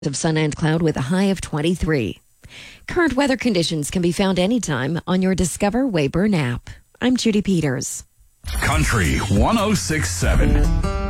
of sun and cloud with a high of 23. Current weather conditions can be found anytime on your Discover Weyburn app. I'm Judy Peters. Country 106.7.